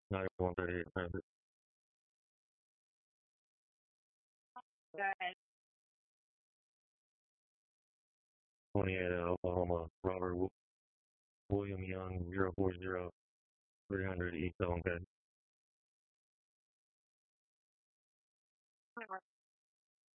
9138 Transit. Go ahead. 28 Oklahoma. Robert William Young 040 300 East Owen.